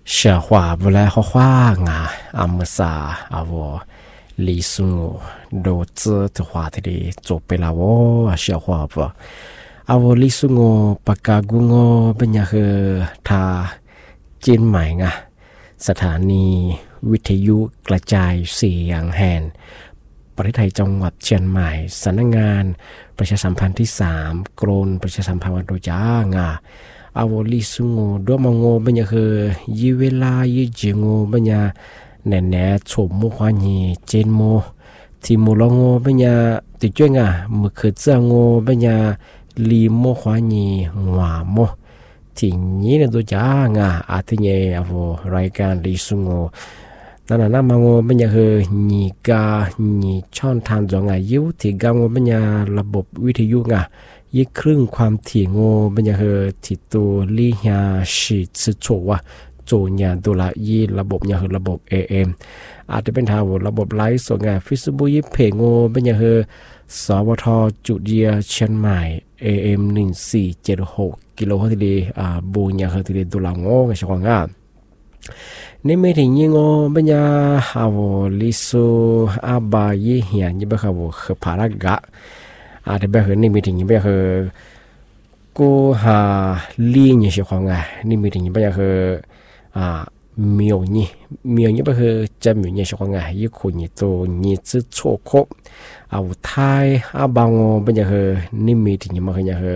เชื่อว่าเวลาเขาว่างาอามซาอาวลิซุงโดเจตัวว่าที่ดีจบไปแล้วเชื่อว่าบ่อาวลิซุงปากกากุงเป็นยังคือทาจีนใหม่งาสถานีวิทยุกระจายเสียงแห่งประเทศไทยจังหวัดเชียงใหม่สำนักงานประชาสัมพันธ์ที่3กรมประชาสัมพันธ์โดยจ้างาอาวลิซุงโดมงเป็นยังคือยีเวลายีจิงเป็นยังแน่แน่ชมมุขวานีเจนโมที่มูลงเป็นยังติดจ้วยงามือคือเจ้างเป็นยังลีโมขวานีหัวโมที่นี้เนี่ยตัวจ้างาอาทิเยอาวรายการลิซุงนั่นน่ะมังเป็นยังคือนีกานีช่องทางจงอายุที่กังเป็นยังระบบวิทยุงายี่ครึ่งความถี่งเป็นยังคือที่ตัวลิฮาชิซึโชวะโจญาตัวละยี่ระบบยังคือระบบ AM อาจจะเป็นทางระบบไลฟ์สดงา Facebook ยี่เพงเป็นยังคือสวทจุดเดียเชียงใหม่ AM 1476กิโลเฮิรตซ์บูญยังคือที่ตัวละงกับชาวงานี่ไม่ถึงยิงเป็นยังหาวลิโซอาบายี่เหียนยี่เป็นหาวคือภารกะอาจจะเป็นนี่มีถึงยี่เป็นคือกูหาลีนยี่เชียวของไงนี่มีถึงยี่เป็นคือมีอย่างนี้เป็นคือจะมียี่เชียวของไงยี่คนยี่ตัวยี่จะโชว์ครบเอาไทยอาบางเป็นยังคือนี่มีถึงยี่มันคือยังคือ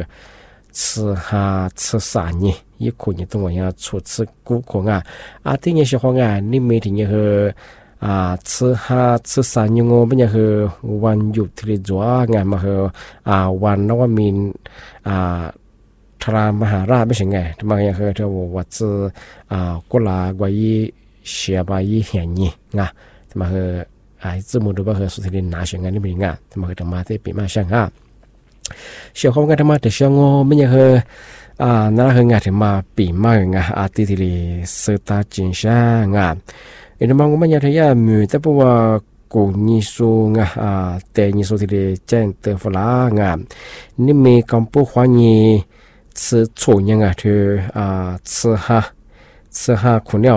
吃你一口你东西出吃古口啊这些小伙你每天也是吃啥你我们也是玩有的做嘛是玩那个面ทรามหาราชไม่ใช่ไงทำไมยังคือเธอว่าจะกุลากว่ายี่เชียบายี่เหียนยี่ไงทำไมคือจมูกดูว่าคือสุดที่น่าเชื่อไงนี่เป็นไงทำไมคือธรรมะที่ปีมาเชื่อไงเชื่อของกันธรรมะแต่เชื่องไม่ยังคือนั่นคืองานที่มาปีมาไงที่ที่สื่อตาจินช่างานอินทร์มังก็ไม่ยังที่ยามือแต่เพราะว่ากูนิสูงแต่นิสูที่แจ้งเตือนฝรั่งนี่มีคำพูดว่านี่吃错人เธอ吃哈苦料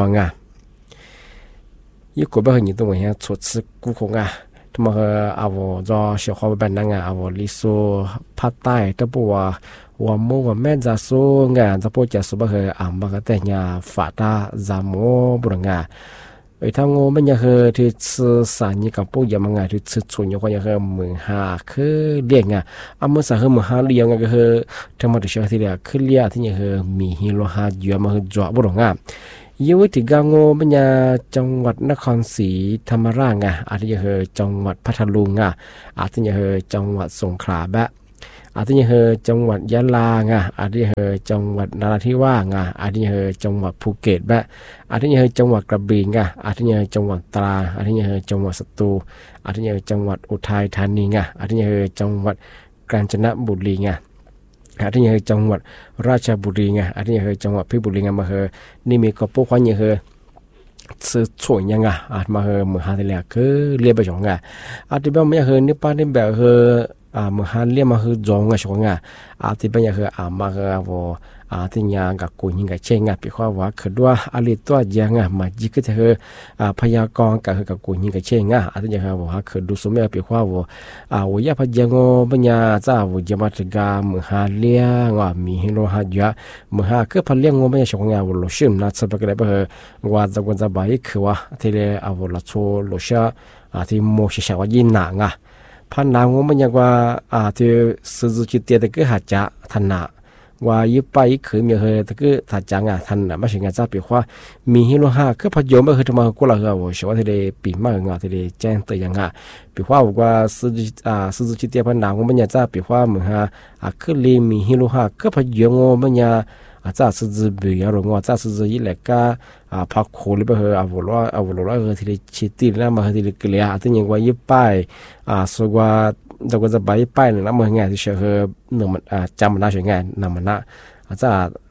一个不和你都我想错吃苦口他们和我做小伙伴我理所怕带这不我们我们在说这不จะ说不和不和แต่เนี่ย法大咱们不能ถ้างูมันยังคือที่ซื้อสารนี่กับพวกยามังที่ซื้อส่วนยังก็ยังคือมือหาคือเลี้ยงมือสารคือมือหาเลี้ยงก็คือทำมาถึงช่วงที่เรียกคือเลี้ยงที่ยังคือมีฮิโรฮาเยอะมาคือจ่อบุรงยี่วิธีการงูมันยังจังหวัดนครศรีธรรมราชอาจจะยังคือจังหวัดพัทลุงอาจจะยังคือจังหวัดสงขลาอาจจะยังคือจังหวัดยะลาอาจจะยังคือจังหวัดนราธิวาสอาจจะยังคือจังหวัดภูเก็ตอาจจะยังคือจังหวัดกระบี่อาจจะยังคือจังหวัดตราดอาจจะยังคือจังหวัดสตูลอาจจะยังคือจังหวัดอุทัยธานีอาจจะยังคือจังหวัดกาญจนบุรีอาจจะยังคือจังหวัดราชบุรีอาจจะยังคือจังหวัดเพชรบุรีมาคือนี่มีกระปุกควันยังคือซื้อส่วนยังอาจมาคือมือหาที่แรกคือเรียบไปสองอาจจะแบบไม่คือนี่ป้านี่แบบคือมือหันเลี้ยมาคือจงช่วงที่เป็นอย่างคือมาคือที่ยางกับกุญยิงกับเชงปีว่าว่าคือว่าอะไรตัวยังมาจิกคือพยากรณ์กับกุญยิงกับเชงที่ยังคือว่าคือดูสมัยปีว่าว่าวยาพยังเป็นยาจ้าวยามาถึงกามือหันเลี้ยมีฮิโรฮาจามือหันคือพันเลี้ยงเป็นช่วงว่าลุชิมนัดสับกันเลยเป็นว่าจะกันจะไปคือว่าที่เรียกว่าลุชลุชที่โมชิชาวยินหนังพันนางมันยังว่าที่สุดจิตเตียตะก็หาจะทันนะว่ายึดไปคือมีเหตุตะก็ถ้าจังทันนะไม่ใช่งานจ้าปีว่ามีฮิโรฮาคือพยมก็คือทำมาก็ละเหรอว่าที่ได้ปีมากที่ได้แจ้งเตือนยังปีว่าสุดจิตเตียพันนางมันยังจ้าปีว่าเหมือนคือลีมีฮิโรฮาคือพยมมันยังจ้าสุดเบียร์งจ้าสุดยิ่งเล็กก็พักโคลิบเหรอเอาล้อที่ได้ชิดตีแล้วมาที่ได้เกลี่ยที่ยังว่ายึดไปสุดว่าเราก็จะไปเนี่ยนะเมื่อไงที่เชื่อหนึ่งมันจำมันได้ใช่ไงนำมันนะอาจจะ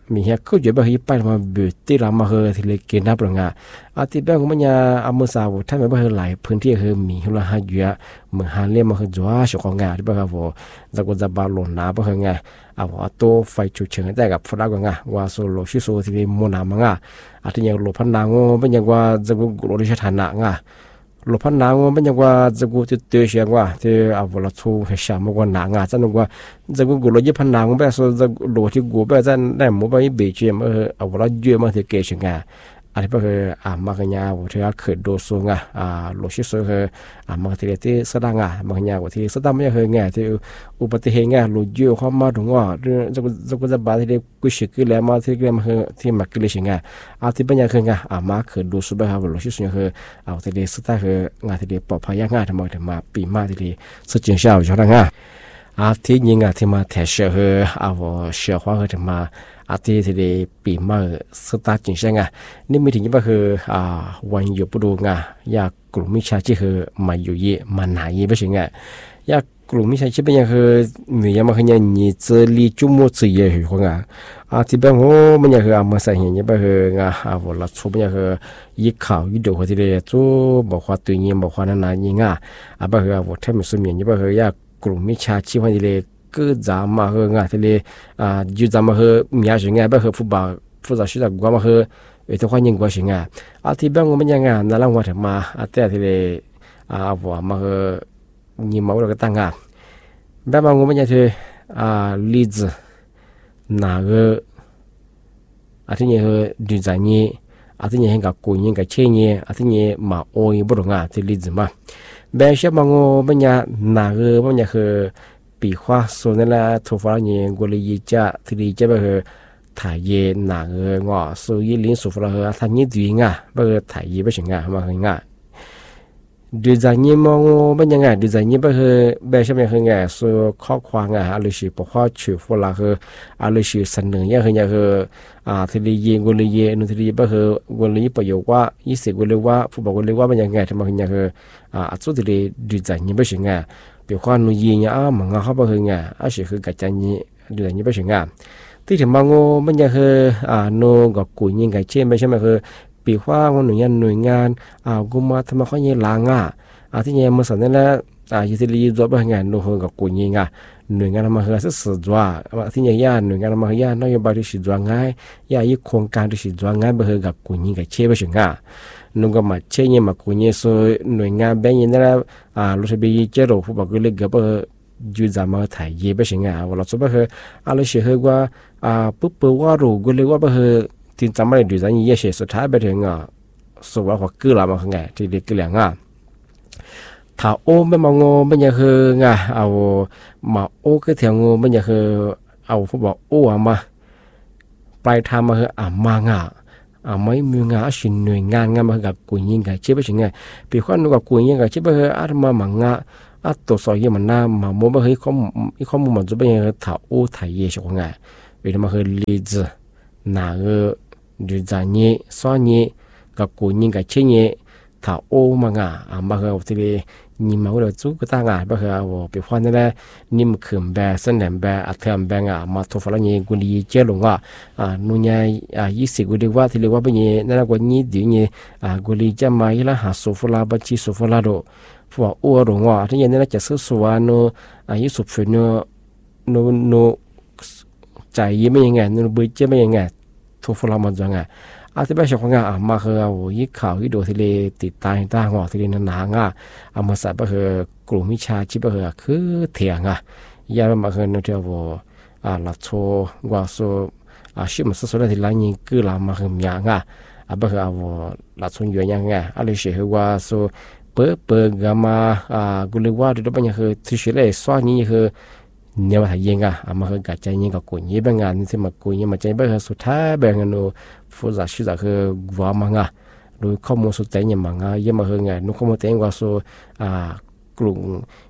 มีเฮก็อยู่บ่เฮไปมาบิวตี้รามาเฮที่เลยกินนับลงอ่ะอาทิแบงมันยาอามสาวถ้าไม่บ่เฮหลายพื้นที่เฮมีละหาอยู่เมืองหาเล่มาเฮจัวชของงาที่บ่ครับบ่จะก็จะบาลนนาบ่เฮงอ่ะว่าโตไฟฉุกเฉินได้กับฝรั่งงาว่าโซโลชิโซที่มนามังอ่ะอาทิยังโลพันนางเป็นยังว่าจะกูโลดิชฐานะงาโลพันนางเป็นยังว่าจะกูจะเตะเสียงว่าที่เอาละทูเฮชามกว่านางจันว่าจะกูโลยิพันนางแบบโซจะโลที่กูแบบจันได้หมู่ไปเบจมเอาละเยอะมาที่เกชงาอันนี้ก็คือมากญาวุฒิเกิดโดสูงโลชิโซคือมากที่ที่สดางมากญาวุฒิสดางไม่เคยไงที่อุบัติเหตุไงโลเยอะเข้ามาถึงว่าจะบาดที่กุศลกิเลสมาที่กิเลสมาที่มักกิเลสไงที่ปัญญาคือไงมาเกิดโดสูแบบโลชิโซคือที่สดางคืองานที่ปอบพายงานทำไมถึงมาปีมาที่สุดจริงชาวชาวงาที่ยิงที่มาแถเชื่อเชื่อว่าถึงมาที่ปีมาสตาร์จริงใช่ไงนี่มีถึงยี่ก็คือวันอยู่ปุโรไงอยากกลุ่มมิชาชีคือมาอยู่ยี่มันหายไม่ใช่ไงอยากกลุ่มมิชาชีเป็นยังคือมียังมาคือยังนี่จะลีจุ่มจะเยอะอยู่ไงที่บางคนมันยังคือมาใส่เห็นยังก็คือไงวันละชั่วมันยังคือยี่ข่าวยี่ดูเขาที่เรียกจู่บอกว่าตัวนี้บอกว่านั่นนั่นยังไงก็คือวันที่มันสมัยยี่ก็คืออยากกลุ่มมิชาชีวันที่เรียกก็จะมาคือไงที่เรียก就咱们和米亚是ไง不和富士是在国嘛和为的话英国是ไงที่บาง我们ยังไงนั่นเราว่าถึงมาแต่ที่เรียว่ามา和你มาเราก็ตั้งอ่ะแบบบาง我们ยังที่例子哪个ที่นี่คือดูใจนี้ที่นี่เห็นกับกูยังกับเชี่ยนี้ที่นี่มาโอ้ยบุรุษอ่ะที่例子มาแบบเช่นบาง我们ยัง哪个我们ยังคือปีขวาส่วนนั่นแหละทุกฝ่ายเนี่ยกุลีจะที่จะแบบถ่ายเย็นหนังงอส่วนยี่ลิ้นสุฟราท่านยี่ดีง่ะแบบถ่ายเย็นไม่ใช่ง่ะมาคือง่ะดูใจยี่มองเป็นยังไงดูใจยี่แบบใช่ไหมคือไงส่วนข้อความอ่ะอะไรสิพอข้อชื่อฟราคืออะไรสิเสนอเนี่ยคือเนี่ยคือที่เย็นกุลีเย็นที่แบบกุลีประโยคว่ายี่สิบกุลีว่าผู้บอกกุลีว่าเป็นยังไงทำไมคือเนี่ยคือสุดที่ดูใจยี่ไม่ใช่ง่ะ比如话，你爷爷忙好不好呀？是去个家呢，对你不行啊。ที่ถึงบางมันยังคือโนกับกุยยังไงเช่นไม่ใช่ไหมคือปีว่าหน่วยงานกูมาทำไมเขาเนี่ยล้างที่เนี่ยมาสอนนั่นแหละยุติลีจบไปงานโนกับกุยยังหน่วยงานมาคือสุดว่าที่เนี่ยหน่วยงานมาคือนโยบายที่สุดว่าง่ายอีโครงการที่สุดว่าง่ายไปคือกับกุยยังไงเช่นไม่ใช่ง่ายนุ่งก็มาเช่นยังมากุยยังส่วนหน่วยงานแบงค์ยังนั่นแหละรู้สึกบีเจอร์ผู้บอกก็เลยกับยูจามาถ่ายเย่ไปสิงห์ว่าเราสุดไปคืออะไรเชื่อว่าปุ๊บว่ารู้ก็เลยว่าไปคือที่จำไม่ได้ดูจานยี่เฉยสุดท้ายไปถึงสุดว่าเขาคือเรามาคือไงที่เด็กเลี้ยงถ้าโอ้ไม่มองไม่ยังคือไงมาโอ้ก็เถียงไม่ยังคือผู้บอกโอ้มาปลายทางมาคือมาไม่มีงานสิ่งหน่วยงานมากับกุยยิงกับเชื่อไปสิงห์ปีขวัญกับกุยยิงกับเชื่อไปคือมามังตัวสอยยังมันน่ามาโมบะเฮ้ยข้อมูลมันจะเป็นยังไงถ้าโอ้ถ่ายเยอะชกงานเวลามาคือลีดหนาดูใจนี้ซ้อนนี้กับกูยิงกับเชี่ยนี้ถ้าโอ้มางมาคือที่นี่มาเราจู้ก็ตั้งมาคือว่าไปฟังนั่นแหละนิ่มขึ้นแบบเส้นแหลมแบบอัดเทียมแบบมาทุกฝ่ายนี้กูดีเจ้าลงนู่นยัง20กูดีว่าที่เรียกว่าเป็นยังนั่นแหละกูนี่ดีนี่กูดีจะมาอีละหาสุฟลาบัชิสุฟลาโดพวกอ้วนหลงที่ยันนี่จะซื้อสวนโนยุสุฟโนใจยี่ไม่ยังไงโนบุญเจ้ไม่ยังไงทุกฝ่ายมันจังไงที่ไปชมงานมาคือยี่ข่าวยี่ดูที่เลยติดตามต่างที่เลยนานมาใส่ไปคือกลุ่มวิชาชีพคือเถียงยามาคือนั่นเดียวลัทโชว่าโซชิมสุดๆที่หลังยิ่งคือเรามาคือมีไปคือลัทโชอยู่ยังไงอะไรเชื่อว่าโซเปิดกามากุลว่าดูเป็นยังคือที่เชื่อเลยส่วนนี้คือเนี่ยว่ายังมาคือการใจยังกับกุญยี่เป็นงานที่มากุญยี่มาใจเป็นสุดท้ายเป็นงานฟูจัดชื่อจากคือว่ามังโดยข้อมูลสุดท้ายยังมังยังมาคือไงนุข้อมูลแต่งว่าโซกลุ่ม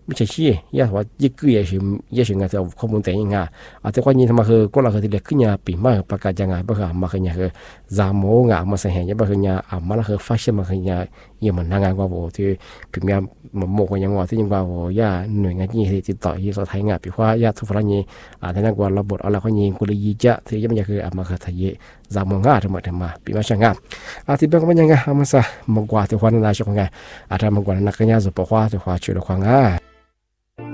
ไม่ใช่ชี้ยาว่ายิ่งเกลี่ยชิงงานจะข้อมูลแต่ยังไงแต่ความนี้ทำไมคือก็เราคือที่เล็กขึ้นยาปีมากประกาศยังไงบ้างมาคือเนี่ยคือจามโมงมาเสียเนี่ยบ้างคือเนี่ยมาแล้วคือฟัชมาคือเนี่ยยังมันงานกว่าโว้ที่ปีนี้มันโมกันยังว่าที่ยังว่าโว้ยาหน่วยงานที่ติดต่อที่เราไทยงานปีว่ายาทุกฝ่ายนี้ที่นั่นกว่าระบบอะไรก็ยิงกุลียีจ้ะที่ยังมันคือมาคือไทยจามโมงทั้งหมดทั้งมาปีมาช่างงานที่เป็นก็มันยังไงมาซะมากกว่าที่ความน่าชอบไงถ้ามากกว่านักการจะปกว่าที่ความช่วยเหลือความง่าย